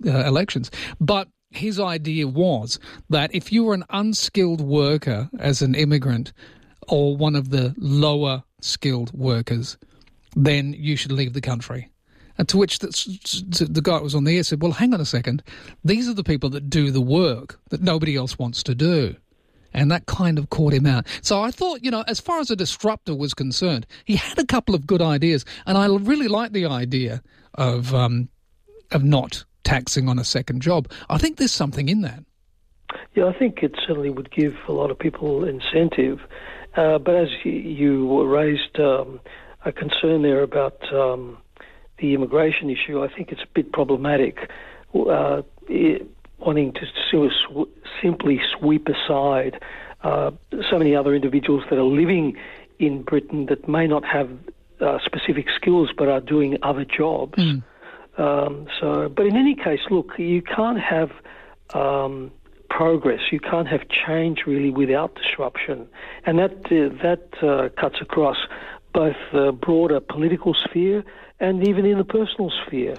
elections. But his idea was that if you were an unskilled worker as an immigrant or one of the lower skilled workers, then you should leave the country. And to which the guy that was on the air said, well, hang on a second, these are the people that do the work that nobody else wants to do. And that kind of caught him out. So I thought, as far as a disruptor was concerned, he had a couple of good ideas. And I really like the idea of not taxing on a second job. I think there's something in that. Yeah, I think it certainly would give a lot of people incentive. But as you raised a concern there about the immigration issue, I think it's a bit problematic wanting to simply sweep aside so many other individuals that are living in Britain that may not have specific skills but are doing other jobs. But in any case, look, you can't have progress. You can't have change really without disruption, and that cuts across both the broader political sphere and even in the personal sphere.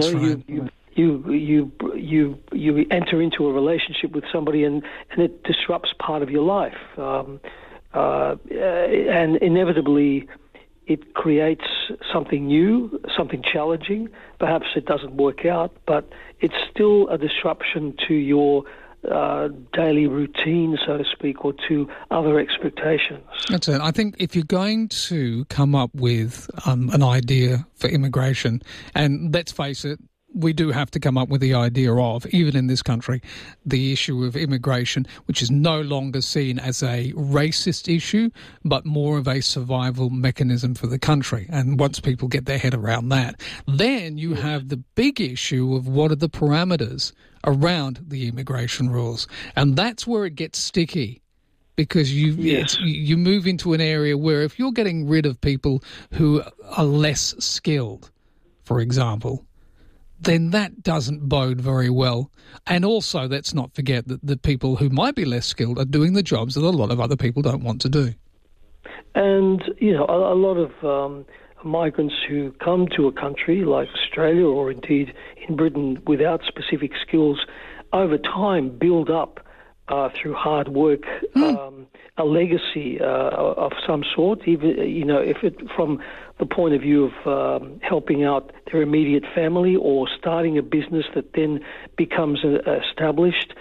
You enter into a relationship with somebody and it disrupts part of your life, and inevitably it creates something new, something challenging. Perhaps it doesn't work out, but it's still a disruption to your daily routine, so to speak, or to other expectations. That's it. I think if you're going to come up with an idea for immigration, and let's face it, we do have to come up with the idea of, even in this country, the issue of immigration, which is no longer seen as a racist issue, but more of a survival mechanism for the country. And once people get their head around that, then you have the big issue of what are the parameters around the immigration rules. And that's where it gets sticky, because you move into an area where if you're getting rid of people who are less skilled, for example, then that doesn't bode very well. And also, let's not forget that the people who might be less skilled are doing the jobs that a lot of other people don't want to do. And, a lot of migrants who come to a country like Australia or indeed in Britain without specific skills, over time build up through hard work a legacy of some sort, even, if it from the point of view of helping out their immediate family or starting a business that then becomes established.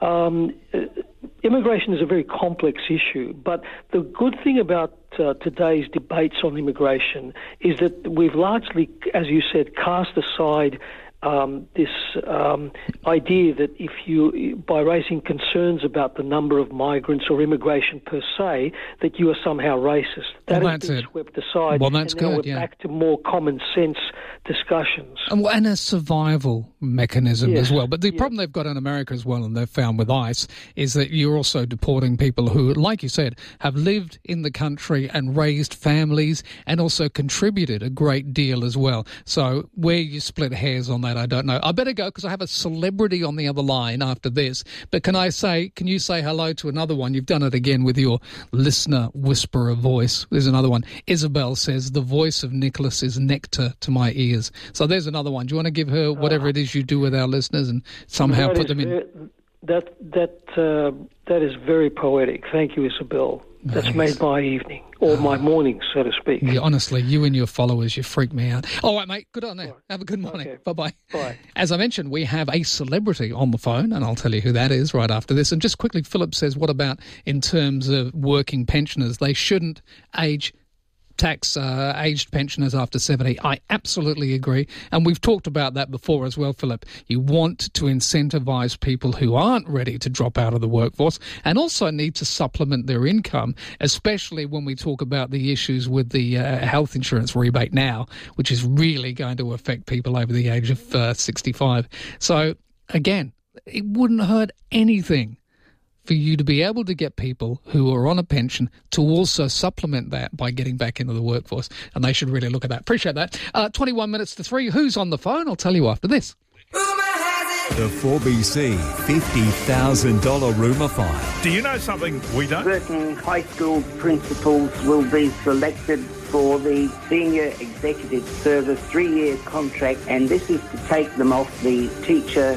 Immigration is a very complex issue, but the good thing about today's debates on immigration is that we've largely, as you said, cast aside this idea that if you, by raising concerns about the number of migrants or immigration per se, that you are somehow racist. That has been swept aside. Well, that's and now good, we're back to more common sense discussions. And a survival mechanism as well. But the problem they've got in America as well, and they've found with ICE, is that you're also deporting people who, like you said, have lived in the country and raised families and also contributed a great deal as well. So where you split hairs on that, I don't know. I better go because I have a celebrity on the other line after this. But can you say hello to another one? You've done it again with your listener whisperer voice. There's another one. Isabel says, the voice of Nicholas is nectar to my ears. So there's another one. Do you want to give her whatever it is you do with our listeners and somehow put them in? That is very poetic. Thank you, Isabel. That's made my evening, or my morning, so to speak. Yeah, honestly, you and your followers, you freak me out. All right, mate, good on there. Have a good morning. Okay. Bye-bye. Bye. As I mentioned, we have a celebrity on the phone, and I'll tell you who that is right after this. And just quickly, Philip says, what about in terms of working pensioners? They shouldn't tax aged pensioners after 70. I absolutely agree. And we've talked about that before as well, Philip. You want to incentivise people who aren't ready to drop out of the workforce and also need to supplement their income, especially when we talk about the issues with the health insurance rebate now, which is really going to affect people over the age of 65. So, again, it wouldn't hurt anything for you to be able to get people who are on a pension to also supplement that by getting back into the workforce. And they should really look at that. Appreciate that. 21 minutes to 3. Who's on the phone? I'll tell you after this. The 4BC $50,000 rumour file. Do you know something we don't? Certain high school principals will be selected for the Senior Executive Service 3-year contract, and this is to take them off the teacher